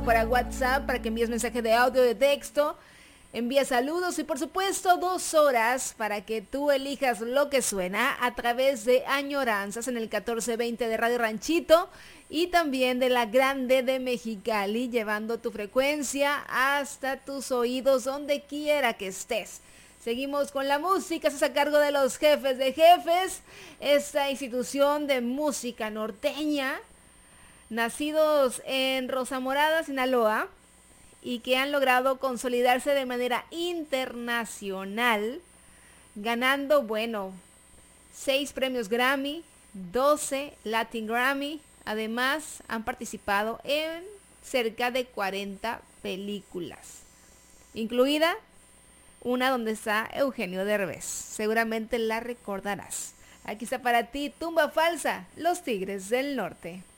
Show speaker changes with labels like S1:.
S1: para WhatsApp, para que envíes mensaje de audio, de texto, envía saludos y por supuesto 2 horas para que tú elijas lo que suena a través de Añoranzas en el 1420 de Radio Ranchito y también de la Grande de Mexicali, llevando tu frecuencia hasta tus oídos donde quiera que estés. Seguimos con la música, se hace a cargo de los Jefes de Jefes, esta institución de música norteña, nacidos en Rosa Morada, Sinaloa, y que han logrado consolidarse de manera internacional, ganando, 6 premios Grammy, 12 Latin Grammy. Además, han participado en cerca de 40 películas, incluida una donde está Eugenio Derbez. Seguramente la recordarás. Aquí está para ti Tumba Falsa, Los Tigres del Norte.